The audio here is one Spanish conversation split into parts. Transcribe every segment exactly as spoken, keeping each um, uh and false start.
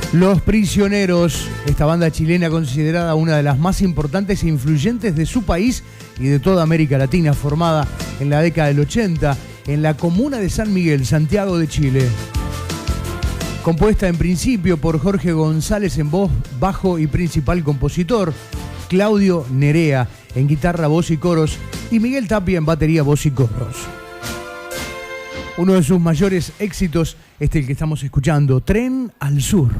Los Prisioneros, esta banda chilena considerada una de las más importantes e influyentes de su país y de toda América Latina, formada en la década del ochenta en la comuna de San Miguel, Santiago de Chile. Compuesta en principio por Jorge González en voz, bajo y principal compositor, Claudio Nerea en guitarra, voz y coros y Miguel Tapia en batería, voz y coros. Uno de sus mayores éxitos es el que estamos escuchando, Tren al Sur.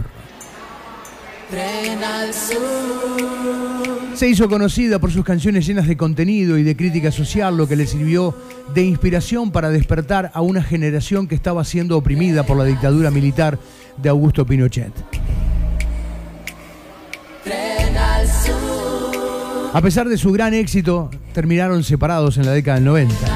Tren al Sur. Se hizo conocida por sus canciones llenas de contenido y de crítica social, lo que le sirvió de inspiración para despertar a una generación que estaba siendo oprimida por la dictadura militar de Augusto Pinochet. Tren al Sur. A pesar de su gran éxito, terminaron separados en la década del noventa.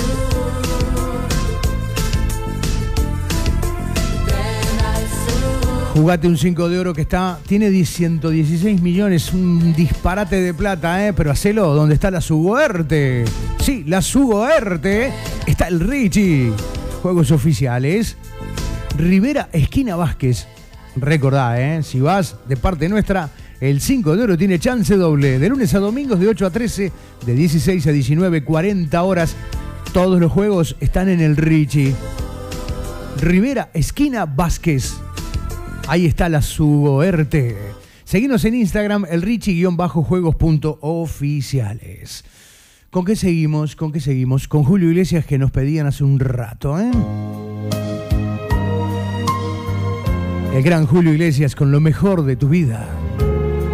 Jugate un cinco de oro que está, tiene ciento dieciséis millones, un disparate de plata, ¿eh? Pero hacelo donde está la Sugoerte. Sí, la Sugoerte. Está el Richie. Juegos oficiales. Rivera, esquina Vázquez. Recordá, ¿eh? Si vas de parte nuestra, el cinco de oro tiene chance doble. De lunes a domingos de ocho a trece, de dieciséis a diecinueve, cuarenta horas. Todos los juegos están en el Richie. Rivera, esquina Vázquez. Ahí está la Sugoerte. Seguinos en Instagram, el richie-juegos punto oficiales. ¿Con qué seguimos? ¿Con qué seguimos? Con Julio Iglesias, que nos pedían hace un rato, ¿eh? El gran Julio Iglesias con lo mejor de tu vida.